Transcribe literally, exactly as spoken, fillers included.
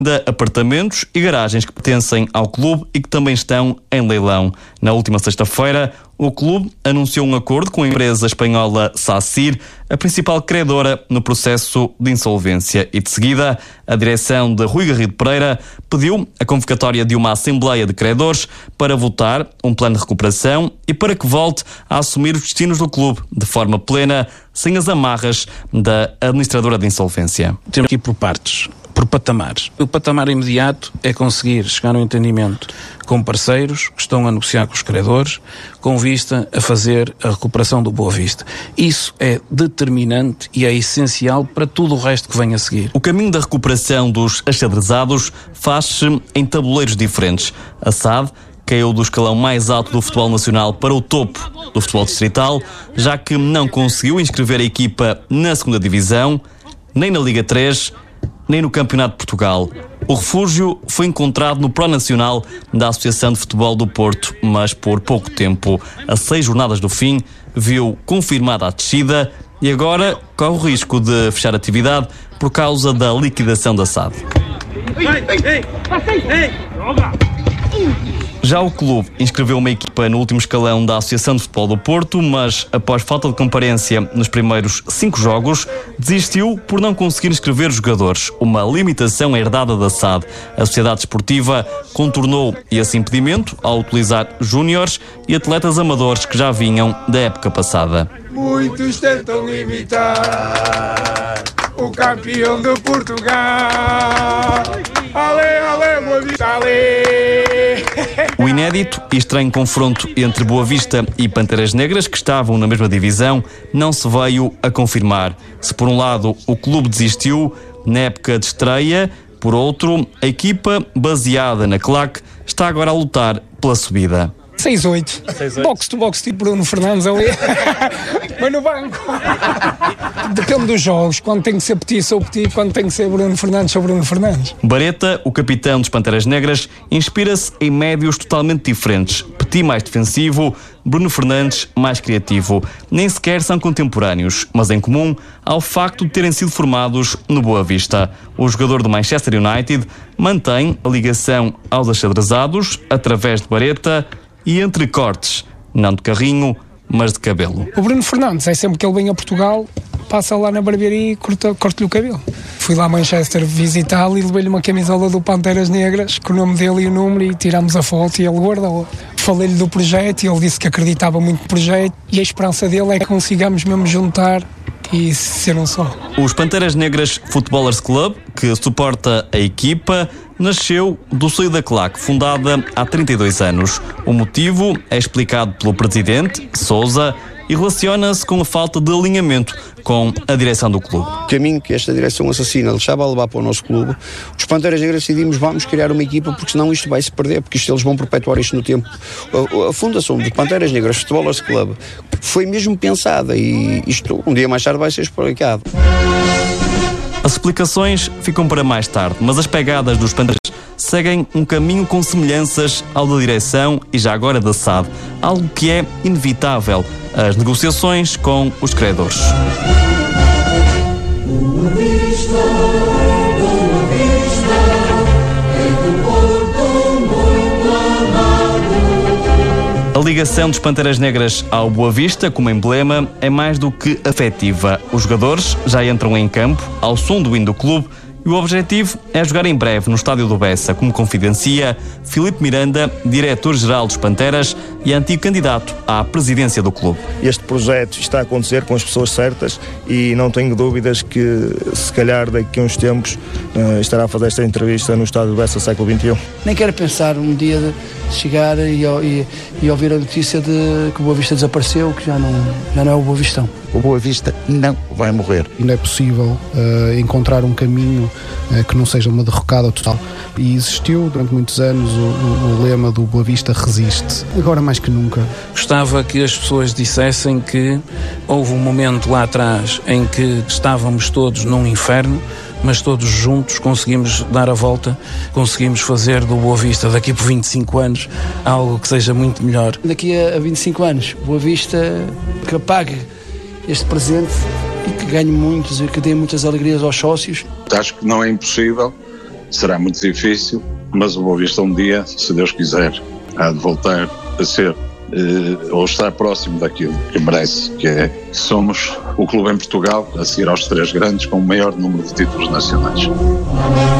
de apartamentos e garagens que pertencem ao clube e que também estão em leilão. Na última sexta-feira, o clube anunciou um acordo com a empresa espanhola SACIR, a principal credora no processo de insolvência. E de seguida, a direção de Rui Garrido Pereira pediu a convocatória de uma Assembleia de Credores para votar um plano de recuperação e para que volte a assumir os destinos do clube de forma plena, sem as amarras da administradora de insolvência. Temos que ir por partes, por patamares. O patamar imediato é conseguir chegar a um entendimento com parceiros que estão a negociar com os credores, com vista a fazer a recuperação do Boa Vista. Isso é determinante e é essencial para tudo o resto que vem a seguir. O caminho da recuperação dos achadrezados faz-se em tabuleiros diferentes. A S A D caiu do escalão mais alto do futebol nacional para o topo do futebol distrital, já que não conseguiu inscrever a equipa na segunda divisão, nem na Liga três, nem no Campeonato de Portugal. O refúgio foi encontrado no Pro Nacional da Associação de Futebol do Porto, mas por pouco tempo. A seis jornadas do fim, viu confirmada a descida e agora corre o risco de fechar a atividade por causa da liquidação da S A D. Já o clube inscreveu uma equipa no último escalão da Associação de Futebol do Porto, mas após falta de comparência nos primeiros cinco jogos, desistiu por não conseguir inscrever os jogadores, uma limitação herdada da S A D. A Sociedade Desportiva contornou esse impedimento ao utilizar júniores e atletas amadores que já vinham da época passada. Muitos tentam imitar o campeão de Portugal. Ale, ale, Boa Vista, ale. O inédito e estranho confronto entre Boa Vista e Panteras Negras, que estavam na mesma divisão, não se veio a confirmar. Se por um lado o clube desistiu na época de estreia, por outro, a equipa, baseada na claque, está agora a lutar pela subida. seis oito. Box to box tipo Bruno Fernandes ali. Mas no banco. Depende dos jogos. Quando tem que ser Petit, sou Petit. Quando tem que ser Bruno Fernandes, sou Bruno Fernandes. Bareta, o capitão dos Panteras Negras, inspira-se em médios totalmente diferentes. Petit mais defensivo, Bruno Fernandes mais criativo. Nem sequer são contemporâneos, mas em comum há o facto de terem sido formados no Boa Vista. O jogador do Manchester United mantém a ligação aos achadrezados através de Bareta e entre cortes, não de carrinho, mas de cabelo. O Bruno Fernandes é sempre que ele vem a Portugal, passa lá na barbearia e corta, corta-lhe o cabelo. Fui lá a Manchester visitá-lo e levei-lhe uma camisola do Panteras Negras com o nome dele e o número e tirámos a foto e ele guardou. Falei-lhe do projeto e ele disse que acreditava muito no projeto e a esperança dele é que consigamos mesmo juntar e ser um só. Os Panteras Negras Footballers Club, que suporta a equipa, nasceu do seio da claque, fundada há trinta e dois anos. O motivo é explicado pelo presidente, Sousa, e relaciona-se com a falta de alinhamento com a direção do clube. O caminho que esta direção assassina estava a levar para o nosso clube, os Panteras Negras decidimos, vamos criar uma equipa, porque senão isto vai se perder, porque isto, eles vão perpetuar isto no tempo. A, a fundação de Panteras Negras Footballers Club foi mesmo pensada e isto um dia mais tarde vai ser explicado. As explicações ficam para mais tarde, mas as pegadas dos Panteras seguem um caminho com semelhanças ao da direção e já agora da S A D, algo que é inevitável, as negociações com os credores. Boa Vista, Boa Vista, é do Porto muito amado. A ligação dos Panteras Negras ao Boa Vista, como emblema, é mais do que afetiva. Os jogadores já entram em campo ao som do hino do clube e o objetivo é jogar em breve no Estádio do Bessa, como confidencia Filipe Miranda, diretor-geral dos Panteras e antigo candidato à presidência do clube. Este projeto está a acontecer com as pessoas certas e não tenho dúvidas que, se calhar, daqui a uns tempos uh, estará a fazer esta entrevista no Estádio do Bessa século vinte e um. Nem quero pensar um dia de chegar e, e, e ouvir a notícia de que o Boa Vista desapareceu, que já não, já não é o Boa Vistão. O Boa Vista não vai morrer. E não é possível uh, encontrar um caminho uh, que não seja uma derrocada total. E existiu durante muitos anos o, o, o lema do Boa Vista resiste. Agora mais que nunca. Gostava que as pessoas dissessem que houve um momento lá atrás em que estávamos todos num inferno, mas todos juntos conseguimos dar a volta, conseguimos fazer do Boa Vista daqui por vinte e cinco anos algo que seja muito melhor. Daqui a vinte e cinco anos, Boa Vista que apague este presente e que ganhe muitos e que dê muitas alegrias aos sócios. Acho que não é impossível será muito difícil, mas o Boa Vista um dia, se Deus quiser, há de voltar a ser Uh, ou estar próximo daquilo que merece, que é que somos o clube em Portugal, a seguir aos três grandes, com o maior número de títulos nacionais.